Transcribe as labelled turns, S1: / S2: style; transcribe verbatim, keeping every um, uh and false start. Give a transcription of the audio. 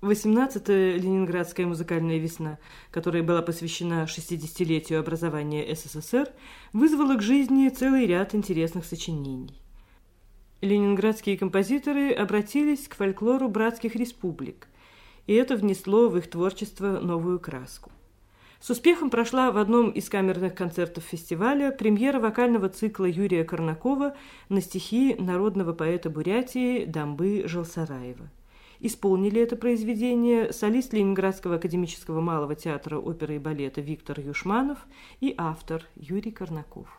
S1: восемнадцатая Ленинградская музыкальная весна, которая была посвящена шестидесятилетию образования СССР, вызвала к жизни целый ряд интересных сочинений. Ленинградские композиторы обратились к фольклору братских республик, и это внесло в их творчество новую краску. С успехом прошла в одном из камерных концертов фестиваля премьера вокального цикла Юрия Корнакова на стихи народного поэта Бурятии Дамбы Жалсараева. Исполнили это произведение солист Ленинградского академического малого театра оперы и балета Виктор Юшманов и автор Юрий Корнаков.